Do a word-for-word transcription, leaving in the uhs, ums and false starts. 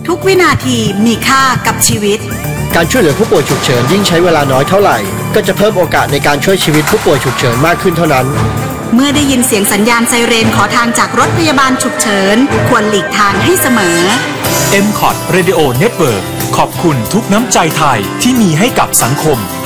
ทุกวินาทีมีค่ากับชีวิตการช่วยเหลือผู้ป่วยฉุกเฉินยิ่งใช้เวลาน้อยเท่าไหร่ก็จะเพิ่มโอกาสในการช่วยชีวิตผู้ป่วยฉุกเฉินมากขึ้นเท่านั้นเมื่อได้ยินเสียงสัญญาณไซเรนขอทางจากรถพยาบาลฉุกเฉินควรหลีกทางให้เสมอเอ็ม คอท Radio Network ขอบคุณทุกน้ำใจไทยที่มีให้กับสังคม